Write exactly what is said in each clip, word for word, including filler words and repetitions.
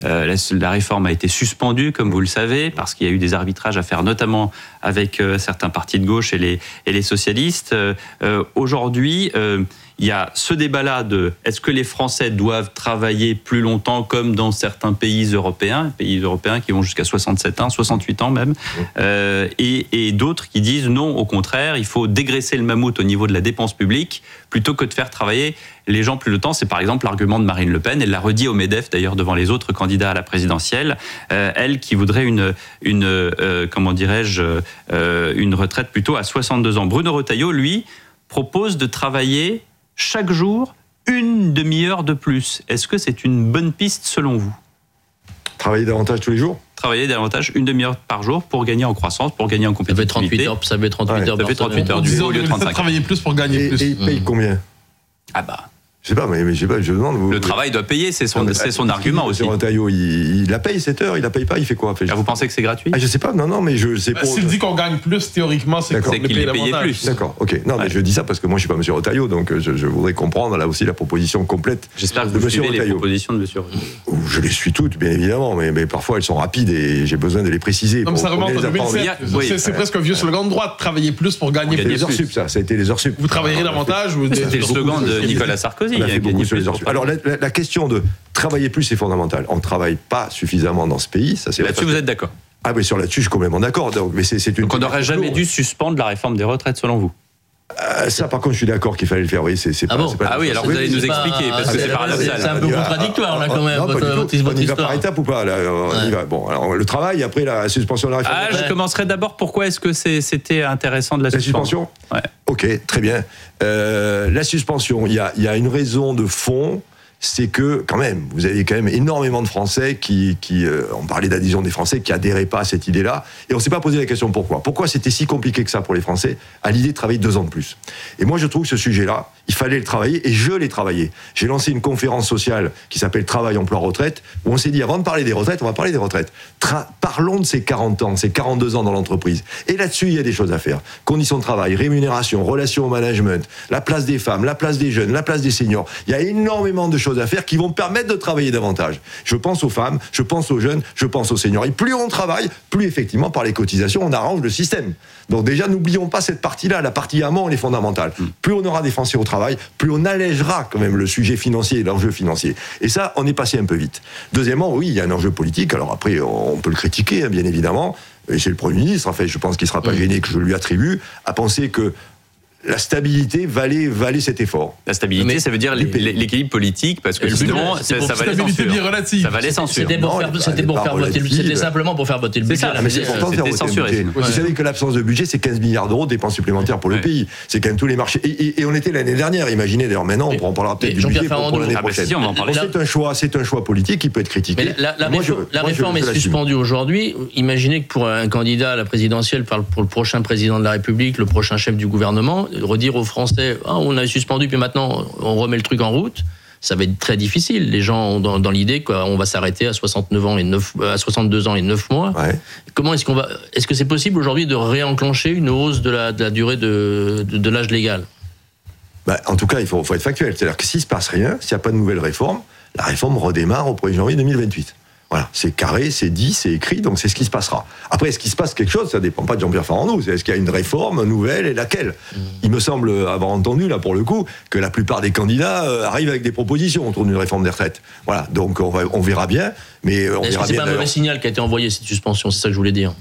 Euh, la, la réforme a été suspendue, comme vous le savez, parce qu'il y a eu des arbitrages à faire, notamment avec euh, certains partis de gauche et les, et les socialistes. Euh, euh, aujourd'hui, euh, il y a ce débat-là de est-ce que les Français doivent travailler plus longtemps, comme dans certains pays européens, pays européens qui vont jusqu'à soixante-sept ans, soixante-huit ans même, euh, et, et d'autres qui disent non, au contraire, il faut dégraisser le mammouth au niveau de la dépense publique plutôt que de faire travailler les gens plus longtemps. C'est par exemple l'argument de Marine Le Pen. Elle l'a redit au MEDEF d'ailleurs devant les autres candidats à la présidentielle. Euh, elle qui voudrait une, une euh, comment dirais-je, euh, une retraite plutôt à soixante-deux ans. Bruno Retailleau, lui, propose de travailler chaque jour une demi-heure de plus. Est-ce que c'est une bonne piste selon vous ? Travailler davantage tous les jours ? Travailler davantage une demi-heure par jour pour gagner en croissance, pour gagner en compétitivité. Ça fait trente-huit heures, ça fait trente-huit ouais, heures ça fait trente-huit heures du au lieu de trente-cinq. Travailler plus pour gagner et, plus. Et il paye combien ? Ah bah. Je sais pas, mais, mais je sais pas, je demande. Vous, le travail doit payer, c'est son, non, c'est son argument aussi. M. Retailleau, il, il la paye cette heure, il la paye pas, il fait quoi ? Ah, vous pensez que c'est gratuit ? Ah, je sais pas, non, non, mais je sais bah, pas. S'il dit qu'on gagne plus, théoriquement, c'est, c'est qu'il est payé plus. D'accord, ok. Non, ouais. mais je dis ça parce que moi, je suis pas M. Retailleau, donc je, je voudrais comprendre là aussi la proposition complète. J'espère que vous suivez les propositions de M. Retailleau. Je les suis toutes, bien évidemment, mais, mais parfois elles sont rapides et j'ai besoin de les préciser. Comme ça remonte en deux mille sept. Oui. C'est, c'est presque un vieux slogan de droite, travailler plus pour gagner plus. Les heures sup, ça, ça a été les heures sup. Vous travaillerez davantage. C'était le slogan de Nicolas Sarkozy. On a fait beaucoup sur les heures sup. Alors la question de travailler plus, c'est fondamental. On ne travaille pas suffisamment dans ce pays. Ça, c'est là-dessus, vous êtes d'accord ? Ah oui, sur là-dessus, je suis complètement d'accord. Donc, mais c'est, c'est une Donc on n'aurait jamais lourde. dû suspendre la réforme des retraites, selon vous ? Euh, ça, par contre, je suis d'accord qu'il fallait le faire. Oui, c'est, c'est ah pas, bon c'est pas ah oui, alors vous allez nous expliquer, parce que c'est, c'est paradoxal. C'est un peu contradictoire, là, quand même, non, votre, votre, votre, votre on y histoire. va par étapes ou pas là, on ouais. y va. Bon, alors le travail, après la suspension de la réforme. Ah, je commencerai d'abord. Pourquoi est-ce que c'est, c'était intéressant de la, la suspension ? suspension ouais. Ok, très bien. Euh, la suspension, il y a, y a une raison de fond. C'est que, quand même, vous avez quand même énormément de Français qui, qui euh, on parlait d'adhésion des Français, qui adhéraient pas à cette idée-là, et on s'est pas posé la question pourquoi. Pourquoi c'était si compliqué que ça pour les Français, à l'idée de travailler deux ans de plus. Et moi, je trouve que ce sujet-là, il fallait le travailler, et je l'ai travaillé. J'ai lancé une conférence sociale qui s'appelle Travail, Emploi, Retraite, où on s'est dit, avant de parler des retraites, on va parler des retraites. Tra- parlons de ces quarante ans, ces quarante-deux ans dans l'entreprise. Et là-dessus, il y a des choses à faire. Conditions de travail, rémunération, relations au management, la place des femmes, la place des jeunes, la place des seniors. Il y a énormément de choses à faire qui vont permettre de travailler davantage. Je pense aux femmes, je pense aux jeunes, je pense aux seniors. Et plus on travaille, plus effectivement par les cotisations, on arrange le système. Donc déjà, n'oublions pas cette partie-là. La partie amont, elle est fondamentale. Mmh. Plus on aura des Français au travail, plus on allègera quand même le sujet financier et l'enjeu financier. Et ça, on est passé un peu vite. Deuxièmement, oui, il y a un enjeu politique. Alors après, on peut le critiquer, hein, bien évidemment. Et c'est le Premier ministre, en fait, je pense qu'il ne sera pas mmh. gêné que je lui attribue, à penser que la stabilité valait, valait cet effort. La stabilité, mais ça veut dire l'équilibre politique, parce que sinon, ça, ça valait censure. Ça valait censure. C'était pour faire, c'était pour faire voter, c'était simplement pour faire voter le budget. C'est ça, mais c'est important de faire voter le budget. Vous savez que l'absence de budget, c'est quinze milliards d'euros de dépenses supplémentaires pour le pays. C'est quand même tous les marchés. Et, et, et on était l'année dernière, imaginez, d'ailleurs maintenant, on en parlera peut-être du budget pour, pour l'année prochaine. C'est un choix, c'est un choix politique qui peut être critiqué. Mais la, la, moi, réforme, je, la réforme je, je, est suspendue aujourd'hui. Imaginez que pour un candidat à la présidentielle, pour le prochain président de la République, le prochain chef du gouvernement, redire aux Français Ah, on a suspendu, puis maintenant on remet le truc en route, ça va être très difficile. Les gens ont dans, dans l'idée qu'on va s'arrêter à soixante-neuf ans et neuf, à soixante-deux ans et neuf mois. Ouais. Comment est-ce qu'on va, est-ce que c'est possible aujourd'hui de réenclencher une hausse de la, de la durée de, de, de l'âge légal ? Bah, en tout cas, il faut, faut être factuel. C'est-à-dire que s'il ne se passe rien, s'il n'y a pas de nouvelle réforme, la réforme redémarre au premier janvier deux mille vingt-huit. Voilà, c'est carré, c'est dit, c'est écrit, donc c'est ce qui se passera. Après, est-ce qu'il se passe quelque chose ? Ça ne dépend pas de Jean-Pierre Farandou. C'est est-ce qu'il y a une réforme nouvelle et laquelle ? mmh. Il me semble avoir entendu, là, pour le coup, que la plupart des candidats euh, arrivent avec des propositions autour d'une réforme des retraites. Voilà, donc on, va, on verra bien. Mais on est-ce verra que c'est bien, pas un mauvais signal qui a été envoyé, cette suspension ? C'est ça que je voulais dire.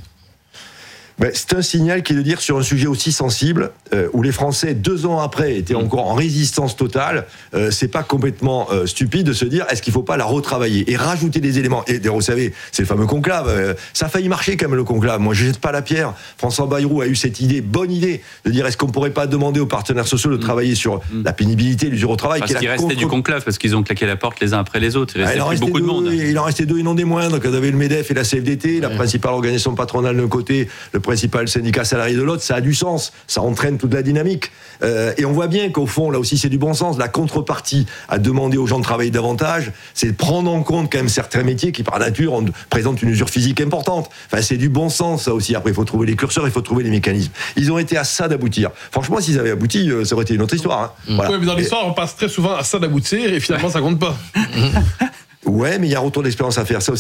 Ben, c'est un signal qui est de dire sur un sujet aussi sensible, euh, où les Français, deux ans après, étaient encore en résistance totale, euh, c'est pas complètement euh, stupide de se dire est-ce qu'il faut pas la retravailler et rajouter des éléments. Et vous savez, c'est le fameux conclave. Euh, ça a failli marcher quand même le conclave. Moi, je jette pas la pierre. François Bayrou a eu cette idée, bonne idée, de dire est-ce qu'on pourrait pas demander aux partenaires sociaux de mmh. travailler sur mmh. la pénibilité, l'usure au travail. Parce qu'il restait contre... du conclave, parce qu'ils ont claqué la porte les uns après les autres. Il restait, ah, il plus beaucoup deux, de monde. Il en restait deux et non des moindres. Quand vous avez le MEDEF et la C F D T, ouais. la principale organisation patronale d'un côté, le principal syndicat salarié de l'autre, ça a du sens, ça entraîne toute la dynamique. Euh, et on voit bien qu'au fond, là aussi, c'est du bon sens. La contrepartie à demander aux gens de travailler davantage, c'est de prendre en compte quand même certains métiers qui, par nature, ont, présentent une usure physique importante. Enfin, c'est du bon sens, ça aussi. Après, il faut trouver les curseurs, il faut trouver les mécanismes. Ils ont été à ça d'aboutir. Franchement, s'ils avaient abouti, ça aurait été une autre histoire. Hein. Mmh. Voilà. Oui, mais dans l'histoire, on passe très souvent à ça d'aboutir et finalement, ça compte pas. Ouais, mais il y a un retour d'expérience à faire. Ça